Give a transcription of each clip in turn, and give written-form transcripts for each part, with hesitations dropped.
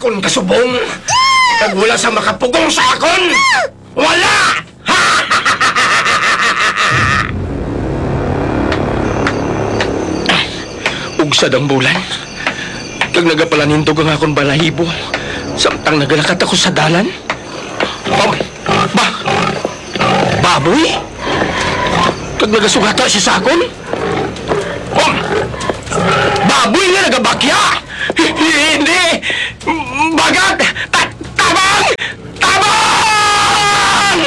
akon kasubong. Kag wala sa makapugong sa akon. Wala! Ug sa dambulan, kag nagapalanindog ang akon balahibo, samtang nagalakat ako sa dalan. Baboy? Kag nagasugata siya sa akon? Baboy nga nagabakya! Hindi! Bagat! Tabang! Tabang!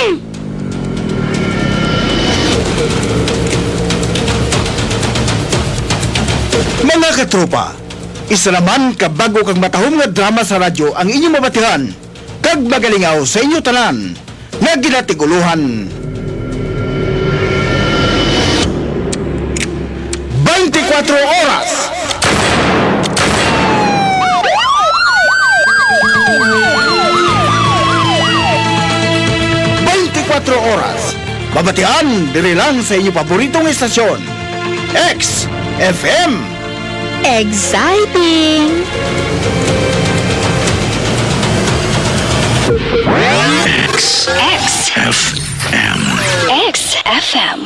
Mga katropa, isa naman kabago kag matahom nga drama sa radyo ang inyong mabatihan kag magalingaw sa inyo tanan nga ginatiguluhan. 24 oras! Oras. Babatian, diri lang sa inyong paboritong estasyon. XFM. Exciting! XFM. XFM.